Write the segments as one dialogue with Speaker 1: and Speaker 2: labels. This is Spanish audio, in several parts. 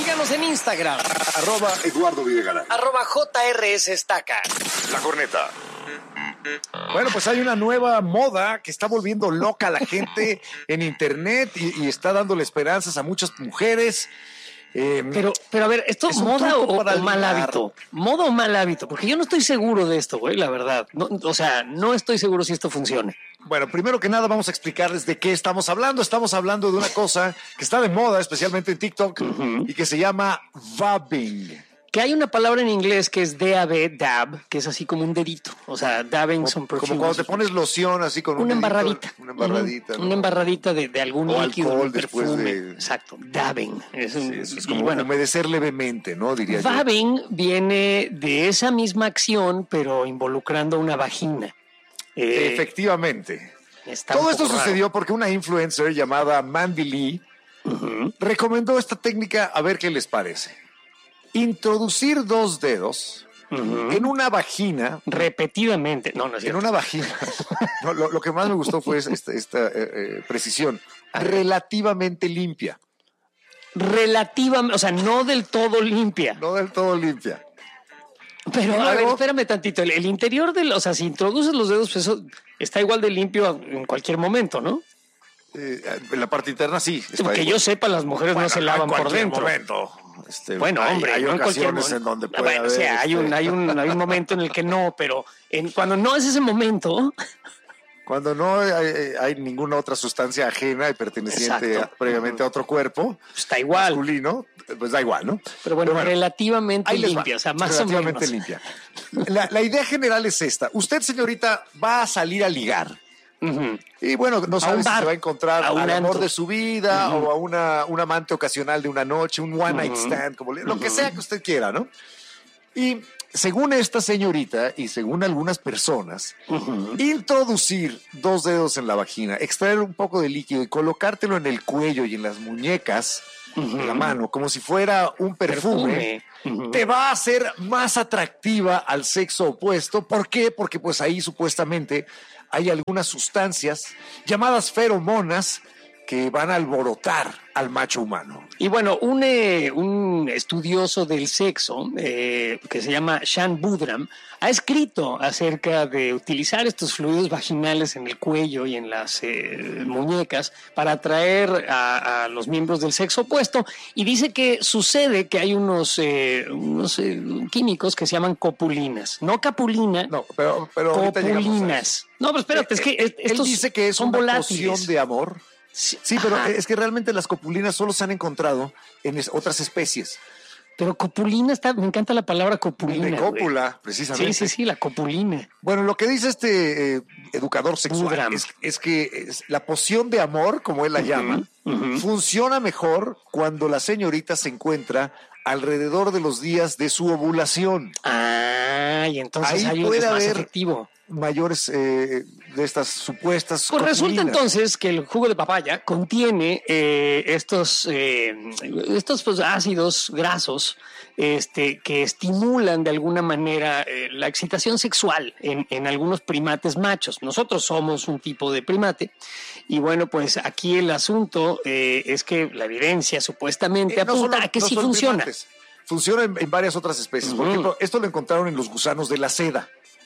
Speaker 1: Síganos en Instagram.
Speaker 2: @Eduardo Videgaray.
Speaker 1: @JRS Estaca.
Speaker 2: La Corneta.
Speaker 3: Bueno, pues hay una nueva moda que está volviendo loca a la gente en internet y está dándole esperanzas a muchas mujeres.
Speaker 1: Pero a ver, ¿esto es moda o mal hábito? ¿Moda o mal hábito? Porque yo no estoy seguro de esto, güey, la verdad. No, o sea, no estoy seguro si esto funcione.
Speaker 3: Bueno, primero que nada vamos a explicarles de qué estamos hablando. Estamos hablando de una cosa que está de moda, especialmente en TikTok, y que se llama vabbing.
Speaker 1: Que hay una palabra en inglés que es dab, que es así como un dedito. O sea, dabbing son perfumes.
Speaker 3: Como cuando te pones loción así con
Speaker 1: una embarradita.
Speaker 3: Una embarradita.
Speaker 1: Una embarradita de algún
Speaker 3: o
Speaker 1: líquido,
Speaker 3: alcohol
Speaker 1: un perfume.
Speaker 3: Después de...
Speaker 1: Exacto, dabbing.
Speaker 3: Es como humedecer levemente, ¿no? Diría
Speaker 1: vabbing viene de esa misma acción, pero involucrando una vagina.
Speaker 3: Efectivamente. Todo esto sucedió porque una influencer llamada Mandy Lee recomendó esta técnica, a ver qué les parece. Introducir 2 dedos en una vagina.
Speaker 1: Repetidamente. No es cierto.
Speaker 3: En una vagina. No, lo que más me gustó fue esta precisión. Relativamente limpia.
Speaker 1: Relativamente, o sea, no del todo limpia.
Speaker 3: No del todo limpia.
Speaker 1: Pero, a ver, espérame tantito. El interior o sea, si introduces los dedos, pues eso está igual de limpio en cualquier momento, ¿no?
Speaker 3: En la parte interna sí.
Speaker 1: Que yo sepa, las mujeres no se lavan por dentro.
Speaker 3: Momento.
Speaker 1: Bueno, hombre,
Speaker 3: hay
Speaker 1: no
Speaker 3: ocasiones en donde puede haber...
Speaker 1: O sea, hay un momento en el que no, pero cuando no es ese momento...
Speaker 3: Cuando no hay ninguna otra sustancia ajena y perteneciente previamente a otro cuerpo...
Speaker 1: Está igual.
Speaker 3: Masculino, pues da igual, ¿no?
Speaker 1: Pero bueno, relativamente limpia, o sea, más o menos.
Speaker 3: Relativamente limpia. La idea general es esta. Usted, señorita, va a salir a ligar. Y bueno, no sabe si se va a encontrar al amor de su vida o a un amante ocasional de una noche, un one night stand, como lo que sea que usted quiera, ¿no? Y según esta señorita y según algunas personas, introducir 2 dedos en la vagina, extraer un poco de líquido y colocártelo en el cuello y en las muñecas de la mano, como si fuera un perfume. Te va a hacer más atractiva al sexo opuesto. ¿Por qué? Porque pues ahí supuestamente hay algunas sustancias llamadas feromonas que van a alborotar al macho humano.
Speaker 1: Y bueno, un estudioso del sexo que se llama Shan Budram ha escrito acerca de utilizar estos fluidos vaginales en el cuello y en las muñecas para atraer a los miembros del sexo opuesto, y dice que sucede que hay unos químicos que se llaman copulinas, no capulina,
Speaker 3: no, pero
Speaker 1: copulinas. No, pero espérate, es que estos
Speaker 3: él dice que es una
Speaker 1: volátiles.
Speaker 3: poción de amor. Sí, pero es que realmente las copulinas solo se han encontrado en otras especies.
Speaker 1: Pero copulina me encanta la palabra copulina.
Speaker 3: De cópula, precisamente.
Speaker 1: Sí, la copulina.
Speaker 3: Bueno, lo que dice este educador sexual es que la poción de amor, como él la llama, funciona mejor cuando la señorita se encuentra alrededor de los días de su ovulación.
Speaker 1: Y entonces
Speaker 3: ahí
Speaker 1: puede haber más efectivo.
Speaker 3: Mayores de estas supuestas
Speaker 1: pues copulinas. Resulta entonces que el jugo de papaya contiene estos pues, ácidos grasos que estimulan de alguna manera la excitación sexual en algunos primates machos. Nosotros somos un tipo de primate y bueno, pues aquí el asunto es que la evidencia supuestamente apunta a que sí funciona.
Speaker 3: Primates. Funciona en varias otras especies. Por ejemplo, esto lo encontraron en los gusanos de la seda.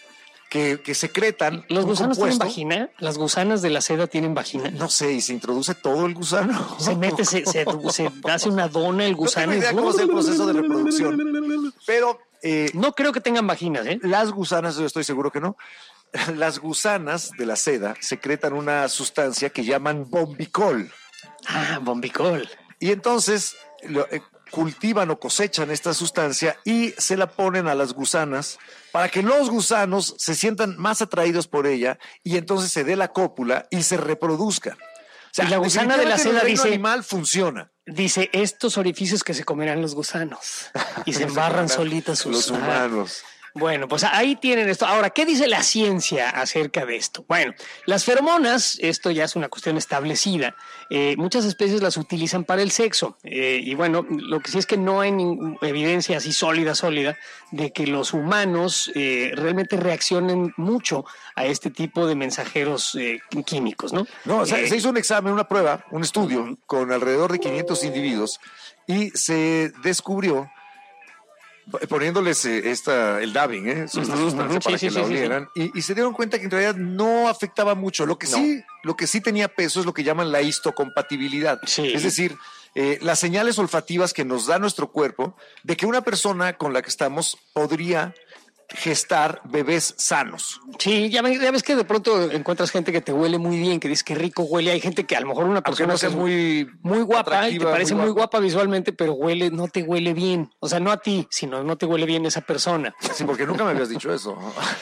Speaker 3: Que secretan.
Speaker 1: ¿Los gusanos tienen vagina? ¿Las gusanas de la seda tienen vagina?
Speaker 3: No sé, y se introduce todo el gusano.
Speaker 1: Se mete, se hace una dona el gusano.
Speaker 3: No tengo idea cómo es el proceso de reproducción. Pero
Speaker 1: no creo que tengan vaginas, ¿eh?
Speaker 3: Las gusanas, yo estoy seguro que no. Las gusanas de la seda secretan una sustancia que llaman bombicol.
Speaker 1: Bombicol.
Speaker 3: Y entonces cultivan o cosechan esta sustancia y se la ponen a las gusanas para que los gusanos se sientan más atraídos por ella y entonces se dé la cópula y se reproduzcan. O sea,
Speaker 1: y la gusana de la seda dice...
Speaker 3: El animal funciona.
Speaker 1: Dice, estos orificios que se comerán los gusanos. Y se embarran solitas sus...
Speaker 3: Los humanos.
Speaker 1: Bueno, pues ahí tienen esto. Ahora, ¿qué dice la ciencia acerca de esto? Bueno, las feromonas, esto ya es una cuestión establecida. Muchas especies las utilizan para el sexo. Y bueno, lo que sí es que no hay evidencia así sólida de que los humanos realmente reaccionen mucho a este tipo de mensajeros químicos, ¿no?
Speaker 3: No, o sea, se hizo un examen, una prueba, un estudio con alrededor de 500 individuos y se descubrió, poniéndoles el dabbing, esta sustancia para que la olieran, y se dieron cuenta que en realidad no afectaba mucho. Lo que sí tenía peso es lo que llaman la histocompatibilidad. Sí. Es decir, las señales olfativas que nos da nuestro cuerpo de que una persona con la que estamos podría gestar bebés sanos.
Speaker 1: Sí, ya ves que de pronto encuentras gente que te huele muy bien, que dice que rico huele. Hay gente que a lo mejor una persona
Speaker 3: que es muy
Speaker 1: guapa y te parece muy guapa visualmente, pero no te huele bien. O sea, no a ti, sino no te huele bien esa persona.
Speaker 3: Sí, porque nunca me habías dicho eso.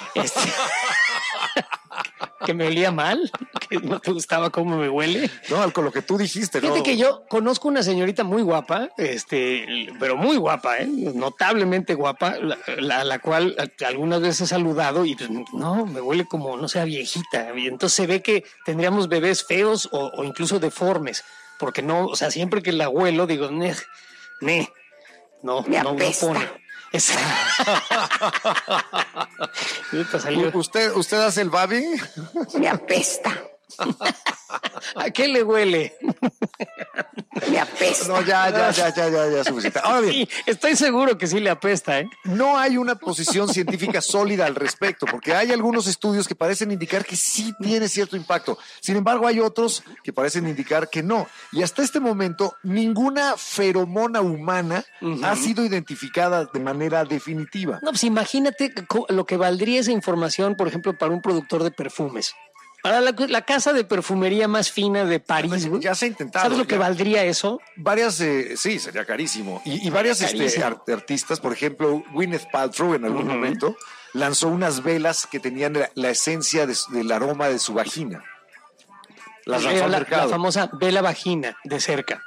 Speaker 1: Que me olía mal, que no te gustaba cómo me huele.
Speaker 3: No, con lo que tú dijiste,
Speaker 1: Fíjate que yo conozco una señorita muy guapa, pero muy guapa, notablemente guapa, la cual algunas veces he saludado y pues, no, me huele como, no sé, viejita. Y entonces se ve que tendríamos bebés feos o incluso deformes, porque no, o sea, siempre que la huelo digo, no pone.
Speaker 3: ¿Usted hace el babbing?
Speaker 4: Me apesta.
Speaker 1: ¿A qué le huele?
Speaker 4: Me apesta.
Speaker 3: No, ya, suficiente. Ahora bien,
Speaker 1: sí, estoy seguro que sí le apesta,
Speaker 3: No hay una posición científica sólida al respecto, porque hay algunos estudios que parecen indicar que sí tiene cierto impacto. Sin embargo, hay otros que parecen indicar que no. Y hasta este momento, ninguna feromona humana ha sido identificada de manera definitiva.
Speaker 1: No, pues imagínate lo que valdría esa información, por ejemplo, para un productor de perfumes. Para la casa de perfumería más fina de París, güey.
Speaker 3: Ya se ha intentado.
Speaker 1: ¿Sabes lo que valdría eso?
Speaker 3: Varias, sí, sería carísimo. Y varias artistas, por ejemplo, Gwyneth Paltrow en algún momento lanzó unas velas que tenían la esencia del aroma de su vagina. Las lanzó al mercado.
Speaker 1: La famosa vela vagina de cerca.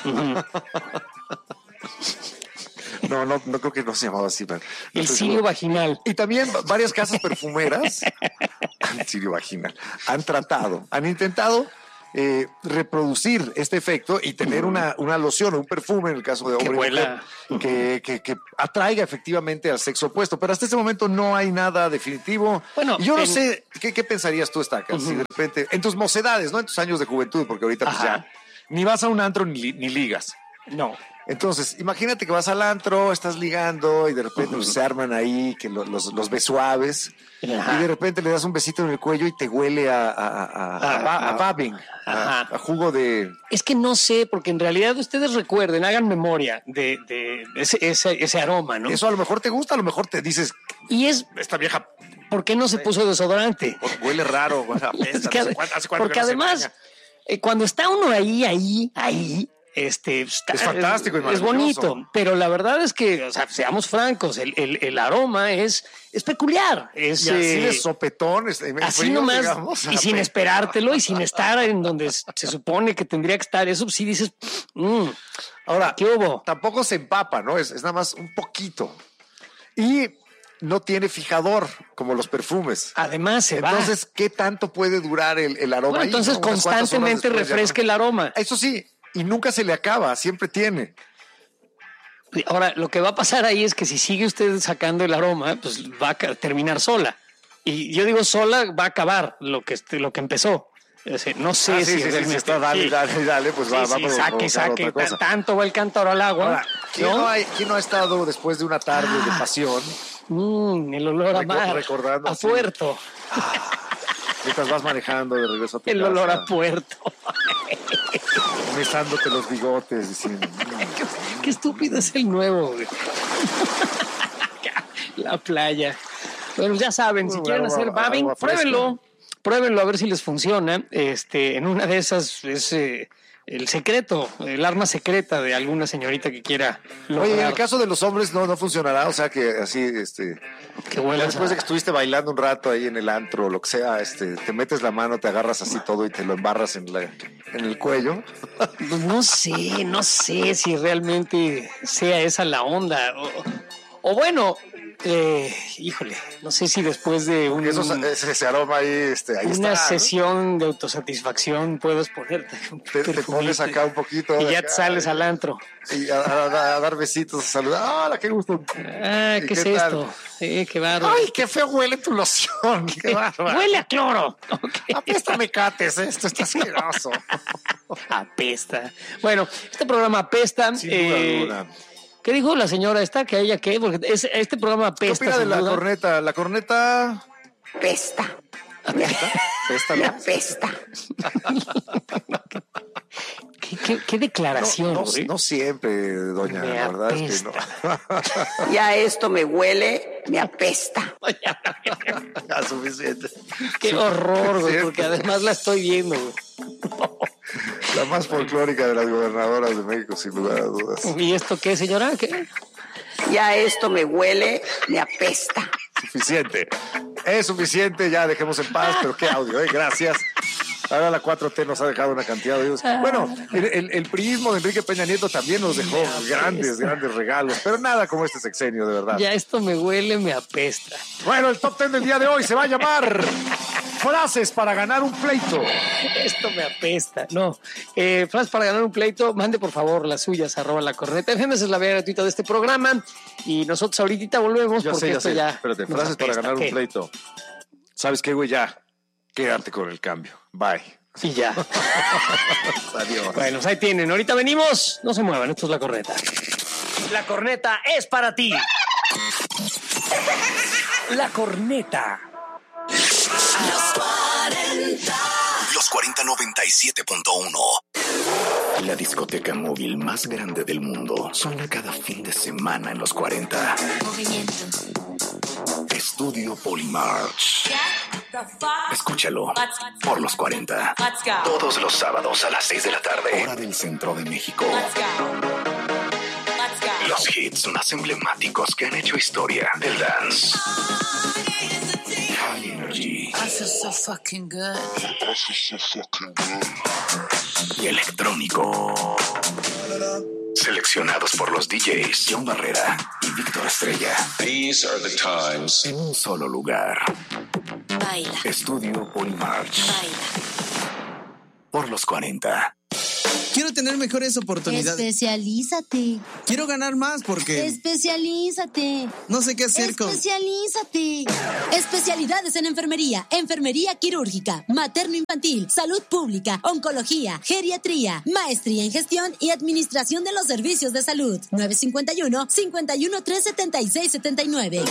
Speaker 3: No creo que no se llamaba así.
Speaker 1: El cirio vaginal.
Speaker 3: Y también varias casas perfumeras, cirio vaginal, han intentado reproducir este efecto y tener una loción o un perfume, en el caso de hombre y mujer, que atraiga efectivamente al sexo opuesto. Pero hasta este momento no hay nada definitivo. Bueno, y yo no sé, ¿qué pensarías tú, Stacas? Si de repente, en tus mocedades, ¿no? En tus años de juventud, porque ahorita pues ya ni vas a un antro ni ligas.
Speaker 1: No.
Speaker 3: Entonces, imagínate que vas al antro, estás ligando y de repente pues, se arman ahí que los besuaves y de repente le das un besito en el cuello y te huele a babbing, a jugo de...
Speaker 1: Es que no sé, porque en realidad ustedes recuerden, hagan memoria de ese aroma, ¿no?
Speaker 3: Eso a lo mejor te gusta, a lo mejor te dices...
Speaker 1: Y es...
Speaker 3: Esta vieja...
Speaker 1: ¿Por qué no se puso desodorante?
Speaker 3: Huele raro, apesta,
Speaker 1: porque además, cuando está uno ahí... es
Speaker 3: fantástico y
Speaker 1: es bonito, pero la verdad es que, o sea, seamos francos, el aroma es peculiar, es
Speaker 3: y así de sopetón,
Speaker 1: así frío, nomás, digamos, y sin esperártelo y sin estar en donde se supone que tendría que estar. Eso sí dices,
Speaker 3: ahora,
Speaker 1: ¿qué hubo?
Speaker 3: Tampoco se empapa, ¿no? Es nada más un poquito y no tiene fijador como los perfumes.
Speaker 1: Además
Speaker 3: entonces, ¿qué tanto puede durar el aroma?
Speaker 1: Bueno, entonces constantemente refresca el aroma.
Speaker 3: Eso sí. Y nunca se le acaba, siempre tiene.
Speaker 1: Ahora, lo que va a pasar ahí es que si sigue usted sacando el aroma, pues va a terminar sola. Y yo digo sola, va a acabar lo que empezó. No sé si
Speaker 3: realmente está, dale, pues va a
Speaker 1: saque. Tanto va el cántaro al agua.
Speaker 3: Ahora, ¿quién no ha estado después de una tarde de pasión?
Speaker 1: El olor a mar,
Speaker 3: recordando
Speaker 1: a puerto.
Speaker 3: Mientras vas manejando de regreso a tu casa.
Speaker 1: El olor a puerto.
Speaker 3: Besándote los bigotes, diciendo...
Speaker 1: Qué estúpido es el nuevo, güey. La playa. Bueno, ya saben, si quieren hacer babbing, pruébenlo a ver si les funciona. En una de esas es el secreto, el arma secreta de alguna señorita que quiera lograr.
Speaker 3: Oye, en el caso de los hombres no funcionará, o sea que así,
Speaker 1: que huele
Speaker 3: después de que estuviste bailando un rato ahí en el antro o lo que sea, te metes la mano, te agarras así todo y te lo embarras en el cuello.
Speaker 1: No sé si realmente sea esa la onda. O bueno, Híjole, no sé si después de
Speaker 3: ese aroma ahí, ahí
Speaker 1: una
Speaker 3: está,
Speaker 1: sesión, ¿no?, de autosatisfacción puedes ponerte
Speaker 3: te pones acá un poquito
Speaker 1: y ya
Speaker 3: acá,
Speaker 1: te sales al antro
Speaker 3: y a dar besitos, a saludar. ¡Hola, qué gusto!
Speaker 1: ¿Qué es esto? Qué bárbaro.
Speaker 3: ¡Ay, qué feo huele tu loción! ¡Qué bárbaro!
Speaker 1: ¡Huele a cloro! Okay.
Speaker 3: Apesta mecates, esto está asqueroso.
Speaker 1: Apesta. Bueno, este programa apesta.
Speaker 3: Sin duda alguna.
Speaker 1: ¿Qué dijo la señora esta? ¿Que a ella qué? Porque este programa apesta.
Speaker 3: ¿Qué opina de la corneta? La corneta...
Speaker 4: Pesta.
Speaker 3: ¿Pesta?
Speaker 4: Me apesta.
Speaker 1: ¿Qué declaración?
Speaker 3: No siempre, doña, la verdad es que no.
Speaker 4: Ya esto me huele, me apesta.
Speaker 3: Ya, suficiente.
Speaker 1: Qué horror, güey, porque además la estoy viendo, güey.
Speaker 3: La más folclórica de las gobernadoras de México, sin lugar a dudas.
Speaker 1: ¿Y esto qué, señora? ¿Qué?
Speaker 4: Ya esto me huele, me apesta.
Speaker 3: Suficiente. Es suficiente, ya dejemos en paz, pero qué audio, gracias. Ahora la 4T nos ha dejado una cantidad de audios. Bueno, el priismo de Enrique Peña Nieto también nos dejó grandes regalos, pero nada como este sexenio, de verdad.
Speaker 1: Ya esto me huele, me apesta.
Speaker 3: Bueno, el top 10 del día de hoy se va a llamar Frases para ganar un pleito.
Speaker 1: Esto me apesta. No, frases para ganar un pleito, mande por favor las suyas, @lacorneta. FM es la vía gratuita de este programa y nosotros ahorita volvemos porque esto ya...
Speaker 3: Espérate, frases para ganar un pleito. ¿Sabes qué, güey? Ya, quédate con el cambio. Bye.
Speaker 1: Y ya.
Speaker 3: Adiós.
Speaker 1: Bueno, pues ahí tienen. Ahorita venimos. No se muevan. Esto es La Corneta. La Corneta es para ti. La Corneta.
Speaker 2: Los 40 97.1.
Speaker 5: La discoteca móvil más grande del mundo suena cada fin de semana en los 40.
Speaker 6: Movimiento.
Speaker 5: Estudio Polymarch. Escúchalo por los 40. Todos los sábados a las 6 de la tarde, hora del centro de México. Los hits más emblemáticos que han hecho historia del dance. High Energy.
Speaker 6: I feel so fucking good.
Speaker 5: Y electrónico. Seleccionados por los DJs John Barrera y Víctor Estrella.
Speaker 2: These are the times.
Speaker 5: En un solo lugar.
Speaker 6: Baila.
Speaker 5: Estudio Polymarch.
Speaker 6: Baila.
Speaker 5: Por los 40.
Speaker 7: Quiero tener mejores oportunidades.
Speaker 8: Especialízate.
Speaker 7: Quiero ganar más porque...
Speaker 8: Especialízate.
Speaker 7: No sé qué hacer con...
Speaker 8: Especialízate. Especialidades en enfermería, enfermería quirúrgica, materno-infantil, salud pública, oncología, geriatría, maestría en gestión y administración de los servicios de salud. 951-513-7679.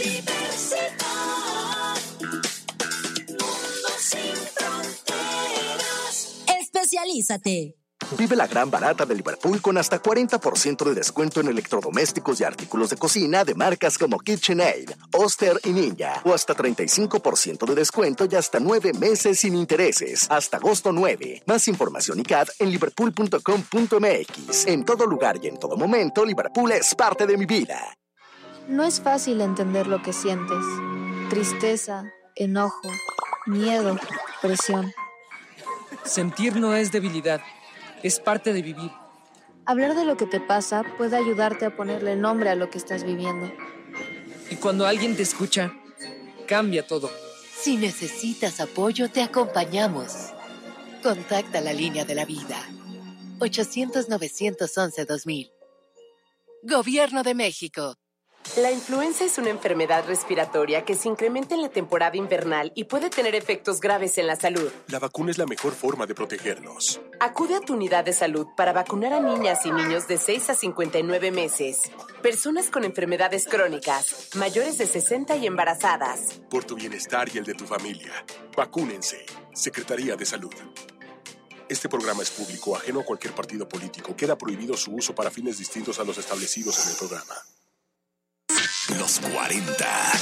Speaker 8: Especialízate.
Speaker 5: Vive la gran barata de Liverpool con hasta 40% de descuento en electrodomésticos y artículos de cocina de marcas como KitchenAid, Oster y Ninja. O hasta 35% de descuento y hasta 9 meses sin intereses. Hasta agosto 9. Más información y CAD en liverpool.com.mx. En todo lugar y en todo momento, Liverpool es parte de mi vida.
Speaker 9: No es fácil entender lo que sientes. Tristeza, enojo, miedo, presión.
Speaker 10: Sentir no es debilidad. Es parte de vivir.
Speaker 9: Hablar de lo que te pasa puede ayudarte a ponerle nombre a lo que estás viviendo.
Speaker 10: Y cuando alguien te escucha, cambia todo.
Speaker 11: Si necesitas apoyo, te acompañamos. Contacta la línea de la vida. 800-911-2000. Gobierno de México.
Speaker 12: La influenza es una enfermedad respiratoria que se incrementa en la temporada invernal y puede tener efectos graves en la salud.
Speaker 2: La vacuna es la mejor forma de protegernos.
Speaker 12: Acude a tu unidad de salud para vacunar a niñas y niños de 6 a 59 meses, personas con enfermedades crónicas, mayores de 60 y embarazadas.
Speaker 2: Por tu bienestar y el de tu familia, vacúnense. Secretaría de Salud. Este programa es público, ajeno a cualquier partido político. Queda prohibido su uso para fines distintos a los establecidos en el programa.
Speaker 5: Los 40.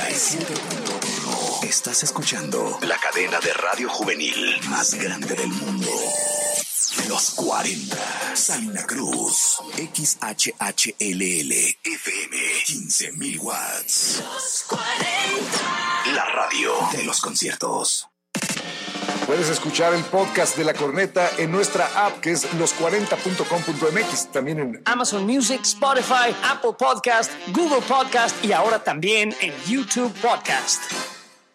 Speaker 5: 97.1. Estás escuchando la cadena de radio juvenil más grande del mundo. Los 40. Salina Cruz. XHHLL. FM. 15,000 watts.
Speaker 6: Los 40.
Speaker 5: La radio de los conciertos.
Speaker 3: Puedes escuchar el podcast de La Corneta en nuestra app, que es los40.com.mx, también en
Speaker 1: Amazon Music, Spotify, Apple Podcast, Google Podcast y ahora también en YouTube Podcast.